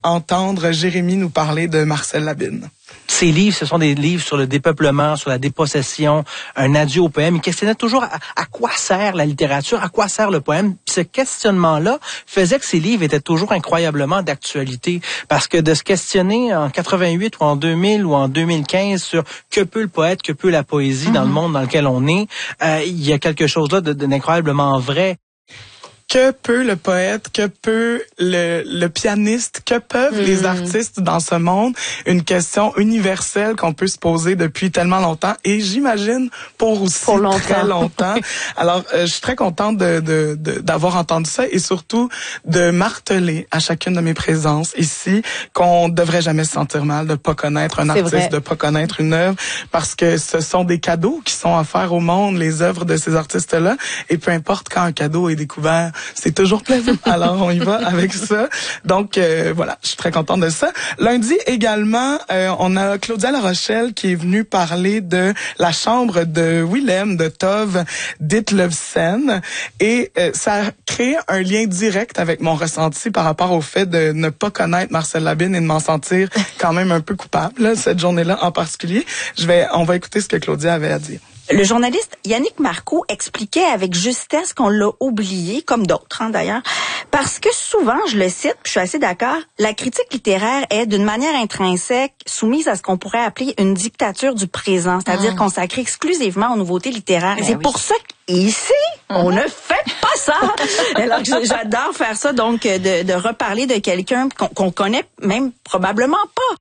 entendre Jérémy nous parler de Marcel Labine. Ces livres, ce sont des livres sur le dépeuplement, sur la dépossession, un adieu au poème. Il questionnait toujours à quoi sert la littérature, à quoi sert le poème. Puis ce questionnement-là faisait que ces livres étaient toujours incroyablement d'actualité. Parce que de se questionner en 88 ou en 2000 ou en 2015 sur que peut le poète, que peut la poésie dans le monde dans lequel on est, il y a quelque chose là d'incroyablement vrai. Que peut le poète, que peut le pianiste, que peuvent les artistes dans ce monde? Une question universelle qu'on peut se poser depuis tellement longtemps et j'imagine pour très longtemps. Alors, je suis très contente d'avoir entendu ça et surtout de marteler à chacune de mes présences ici qu'on devrait jamais se sentir mal de pas connaître un artiste, de pas connaître une œuvre parce que ce sont des cadeaux qui sont offerts au monde, les œuvres de ces artistes-là et peu importe quand un cadeau est découvert, c'est toujours plaisant. Alors, on y va avec ça. Donc, voilà, je suis très contente de ça. Lundi, également, on a Claudia La Rochelle qui est venue parler de la chambre de Willem, de Tove Ditlevsen. Et ça a créé un lien direct avec mon ressenti par rapport au fait de ne pas connaître Marcel Labine et de m'en sentir quand même un peu coupable, là, cette journée-là en particulier. On va écouter ce que Claudia avait à dire. Le journaliste Yannick Marcoux expliquait avec justesse qu'on l'a oublié, comme d'autres d'ailleurs, parce que souvent, je le cite, puis je suis assez d'accord, la critique littéraire est d'une manière intrinsèque soumise à ce qu'on pourrait appeler une dictature du présent, c'est-à-dire consacrée exclusivement aux nouveautés littéraires. Et c'est pour ça qu'ici, on ne fait pas ça. Alors j'adore faire ça, donc de reparler de quelqu'un qu'on connaît même probablement pas.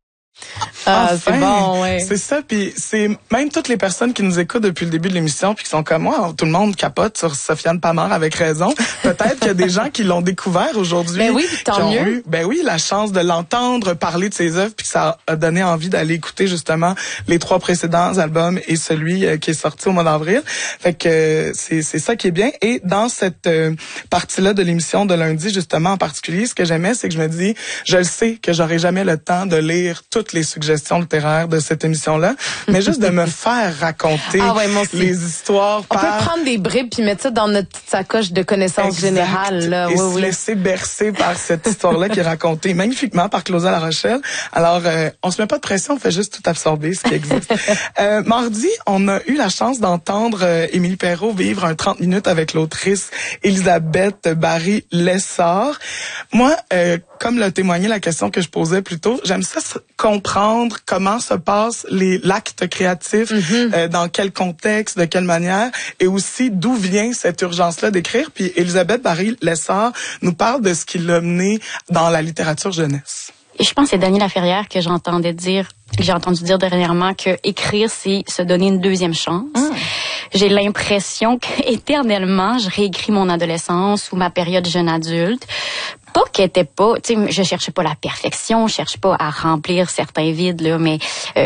Ah, enfin, c'est bon, ouais. C'est ça, puis c'est même toutes les personnes qui nous écoutent depuis le début de l'émission puis qui sont comme moi, tout le monde capote sur Sofiane Pamart avec raison. Peut-être qu'il y a des gens qui l'ont découvert aujourd'hui. Ben oui, tant mieux. La chance de l'entendre parler de ses œuvres puis que ça a donné envie d'aller écouter justement les 3 précédents albums et celui qui est sorti au mois d'avril. Fait que c'est ça qui est bien. Et dans cette partie-là de l'émission de lundi, justement, en particulier, ce que j'aimais, c'est que je me dis, je le sais que j'aurai jamais le temps de lire toutes les suggestions littéraires de cette émission-là, mais juste de me faire raconter les histoires. On peut prendre des bribes puis mettre ça dans notre petite sacoche de connaissances générales. Là. Et se laisser bercer par cette histoire-là qui est racontée magnifiquement par Claudia La Rochelle. Alors, on se met pas de pression, on fait juste tout absorber ce qui existe. Mardi, on a eu la chance d'entendre Émilie Perrault vivre un 30 minutes avec l'autrice Elisabeth Barry-Lessard. Moi, comme l'a témoigné la question que je posais plus tôt, j'aime ça comprendre comment se passe l'acte créatif, dans quel contexte, de quelle manière, et aussi d'où vient cette urgence-là d'écrire. Puis Elisabeth Barry-Lessard nous parle de ce qui l'a mené dans la littérature jeunesse. Je pense que c'est Daniel Laferrière que j'ai entendu dire dernièrement que écrire, c'est se donner une deuxième chance. J'ai l'impression qu'éternellement, je réécris mon adolescence ou ma période jeune adulte. Pas qu'elle était pas, tu sais, je cherchais pas la perfection, je cherche pas à remplir certains vides là, mais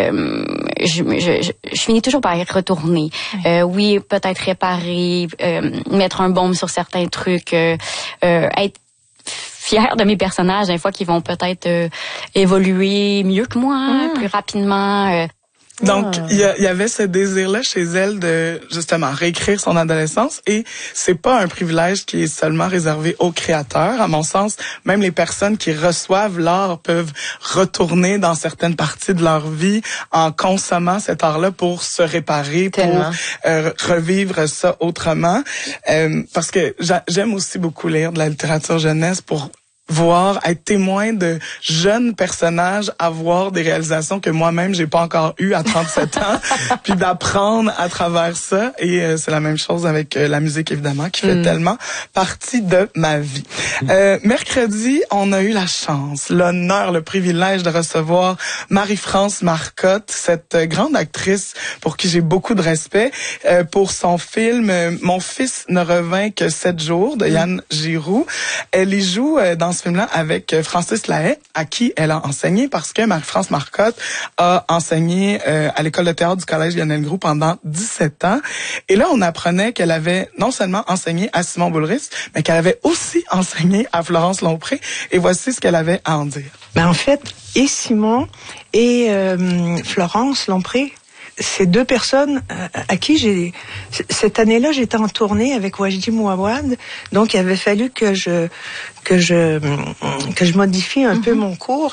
je finis toujours par y retourner. Oui, peut-être réparer, mettre un baume sur certains trucs, être fière de mes personnages, des fois qui vont peut-être évoluer mieux que moi, plus rapidement. Donc, il y avait ce désir-là chez elle de, justement, réécrire son adolescence et c'est pas un privilège qui est seulement réservé aux créateurs. À mon sens, même les personnes qui reçoivent l'art peuvent retourner dans certaines parties de leur vie en consommant cet art-là pour se réparer, pour revivre ça autrement. Parce que j'aime aussi beaucoup lire de la littérature jeunesse pour être témoin de jeunes personnages avoir des réalisations que moi-même j'ai pas encore eues à 37 ans, puis d'apprendre à travers ça. Et c'est la même chose avec la musique évidemment qui fait tellement partie de ma vie. Mercredi, on a eu la chance, l'honneur, le privilège de recevoir Marie-France Marcotte, cette grande actrice pour qui j'ai beaucoup de respect, pour son film Mon fils ne revint que 7 jours de Yann Giroux. Elle y joue dans ce film-là avec Francis Lahaye, à qui elle a enseigné parce que Marie-France Marcotte a enseigné à l'école de théâtre du Collège Lionel Groulx pendant 17 ans. Et là, on apprenait qu'elle avait non seulement enseigné à Simon Boulris, mais qu'elle avait aussi enseigné à Florence Lompré. Et voici ce qu'elle avait à en dire. En fait, et Simon et Florence Lompré c'est deux personnes à qui cette année-là, j'étais en tournée avec Wajdi Mouawad, donc il avait fallu que je modifie un peu mon cours